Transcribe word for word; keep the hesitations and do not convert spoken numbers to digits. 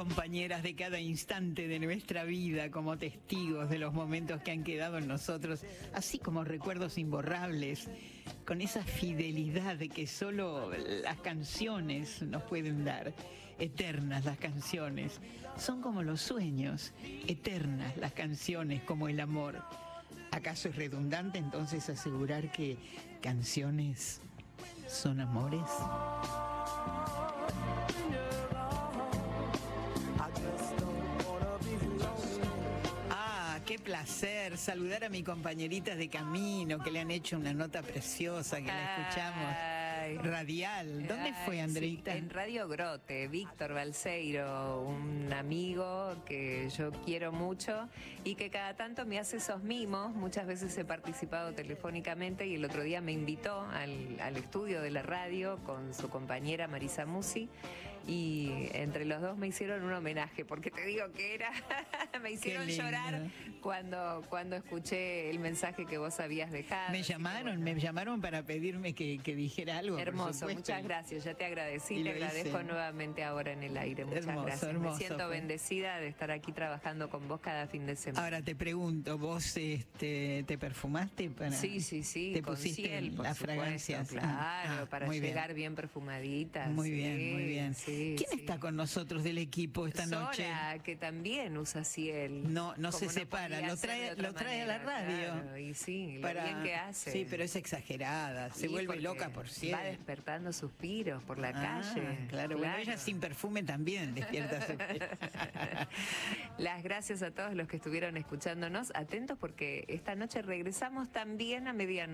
compañeras de cada instante de nuestra vida, como testigos de los momentos que han quedado en nosotros, así como recuerdos imborrables, con esa fidelidad que solo las canciones nos pueden dar. Eternas las canciones, son como los sueños, eternas las canciones como el amor. ¿Acaso es redundante entonces asegurar que canciones son amores? Qué placer saludar a mis compañeritas de camino que le han hecho una nota preciosa, que la escuchamos. Ay, radial. ¿Dónde ay, fue, Andreita? Sí, en Radio Grote, Víctor Balseiro, un amigo que yo quiero mucho y que cada tanto me hace esos mimos. Muchas veces he participado telefónicamente y el otro día me invitó al, al estudio de la radio con su compañera Marisa Musi y entre los dos me hicieron un homenaje, porque te digo que era, me hicieron llorar cuando, cuando escuché el mensaje que vos habías dejado. Me llamaron, bueno. me llamaron para pedirme que, que dijera algo. Hermoso, muchas gracias, ya te agradecí, te agradezco hice. nuevamente ahora en el aire, muchas hermoso, gracias. Hermoso, me siento fue. bendecida de estar aquí trabajando con vos cada fin de semana. Ahora te pregunto, ¿vos este, te perfumaste? Para... Sí, sí, sí, ¿Te con pusiste ciel, las supuesto, fragancias? Claro, ah, para llegar bien, bien perfumaditas. Muy sí, bien, muy bien. Sí, ¿Quién sí. está con nosotros del equipo esta Sora, noche? Que también usa ciel. No, no se no separa, lo trae, lo trae manera, a la radio. Claro, y sí, para... lo bien que hace. Sí, pero es exagerada, se sí, vuelve loca por ciel. Va despertando suspiros por la ah, calle. Claro, claro, bueno, ella sin perfume también despierta suspiros. Las gracias a todos los que estuvieron escuchándonos. Atentos porque esta noche regresamos también a medianoche.